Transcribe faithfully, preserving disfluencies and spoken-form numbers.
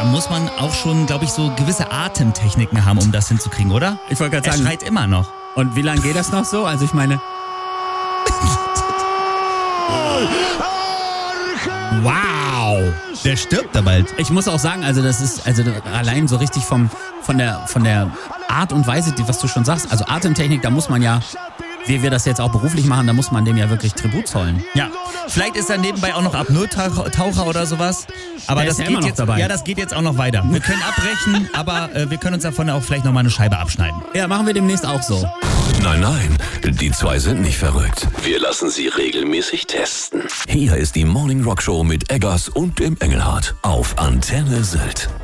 muss man auch schon, glaube ich, so gewisse Atemtechniken haben, um das hinzukriegen, oder? Ich wollte gerade Er sagen. schreit immer noch. Und wie lange geht das noch so? Also ich meine... Wow! Der stirbt da bald. Ich muss auch sagen, also das ist also allein so richtig vom von der von der Art und Weise, die, was du schon sagst, also Atemtechnik, da muss man ja, wie wir das jetzt auch beruflich machen, da muss man dem ja wirklich Tribut zollen. Ja, vielleicht ist er nebenbei auch noch Apnoe-Taucher oder sowas. Aber Der das ist ja geht immer noch jetzt, dabei. ja, das geht jetzt auch noch weiter. Wir können abbrechen, aber äh, wir können uns davon auch vielleicht noch mal eine Scheibe abschneiden. Ja, machen wir demnächst auch so. Nein, nein, die zwei sind nicht verrückt. Wir lassen sie regelmäßig testen. Hier ist die Morning Rock Show mit Eggers und dem Engelhardt auf Antenne Sylt.